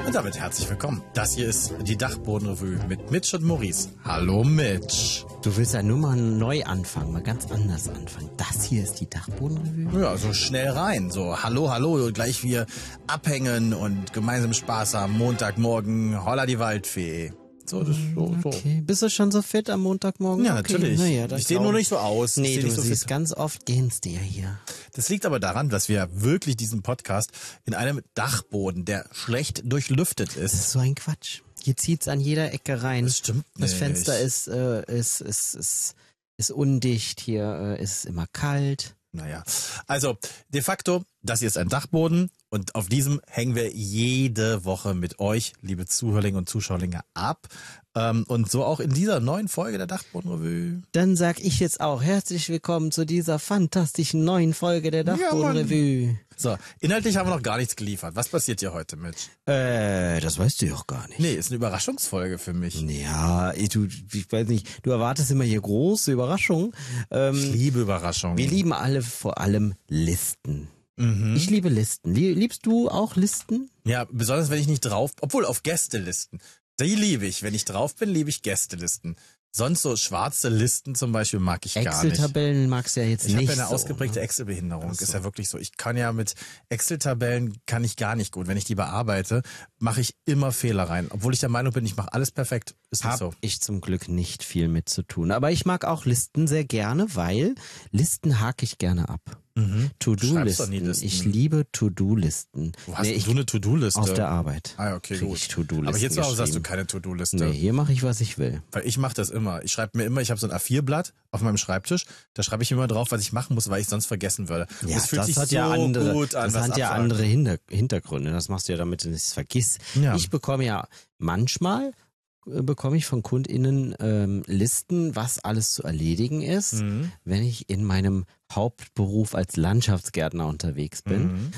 Und damit herzlich willkommen. Das hier ist die Dachbodenrevue mit Mitch und Maurice. Hallo Mitch. Du willst ja nur mal neu anfangen, mal ganz anders anfangen. Das hier ist die Dachbodenrevue? Ja, so schnell rein. So, hallo, gleich wir abhängen und gemeinsam Spaß haben. Montagmorgen, holla die Waldfee. So, das so. Okay. Bist du schon so fit am Montagmorgen? Ja, okay. natürlich. Naja, ich sehe nur nicht so aus. Nee, du nicht so siehst fit. ganz oft gähnst dir hier. Das liegt aber daran, dass wir wirklich diesen Podcast in einem Dachboden, der schlecht durchlüftet Das ist. ist so ein Quatsch. Hier zieht's an jeder Ecke rein. Das stimmt Das nicht. Fenster ist undicht. Hier ist es immer kalt. Naja, also de facto, das hier ist ein Dachboden und auf diesem hängen wir jede Woche mit euch, liebe Zuhörlinge und Zuschauerlinge, ab. Und so auch in dieser neuen Folge der Dachbodenrevue. Dann sag ich jetzt auch herzlich willkommen zu dieser fantastischen neuen Folge der Dachbodenrevue. So, inhaltlich haben wir noch gar nichts geliefert. Was passiert hier heute, Mitch? Das weißt du doch gar nicht. Nee, ist eine Überraschungsfolge für mich. Ja, ich weiß nicht, du erwartest immer hier große Überraschungen. Ich liebe Überraschungen. Wir lieben alle vor allem Listen. Mhm. Ich liebe Listen. Liebst du auch Listen? Ja, besonders wenn ich nicht drauf, obwohl auf Gästelisten. Die liebe ich. Wenn ich drauf bin, liebe ich Gästelisten. Sonst so schwarze Listen zum Beispiel mag ich gar nicht. Excel-Tabellen magst du ja jetzt Ich nicht habe ja eine so, ausgeprägte ne? Excel-Behinderung. Ach so. Ist ja wirklich so. Ich kann ja mit Excel-Tabellen kann ich gar nicht gut. Wenn ich die bearbeite, mache ich immer Fehler rein. Obwohl ich der Meinung bin, ich mache alles perfekt. Ist nicht Hab so. ich zum Glück nicht viel mit zu tun. Aber ich mag auch Listen sehr gerne, weil Listen hake ich gerne ab. Du schreibst doch nie To-Do-Listen. Listen. Ich liebe To-Do-Listen. Wo hast du eine To-Do-Liste? Auf der Arbeit. Ah, okay, krieg gut. ich To-Do-Listen Aber hier zu Hause hast du geschrieben. keine To-Do-Liste. Nee, hier mache ich, was ich will. Weil ich mache das immer. Ich schreibe mir immer, ich habe so ein A4-Blatt auf meinem Schreibtisch. Da schreibe ich immer drauf, was ich machen muss, weil ich sonst vergessen würde. Und das fühlt sich hat so ja andere, gut an. das was hat ja abfragt. andere Hintergründe. Das machst du ja, damit du es vergisst. Ja. Ich bekomme ja manchmal bekomme ich von KundInnen Listen, was alles zu erledigen ist, wenn ich in meinem Hauptberuf als Landschaftsgärtner unterwegs bin.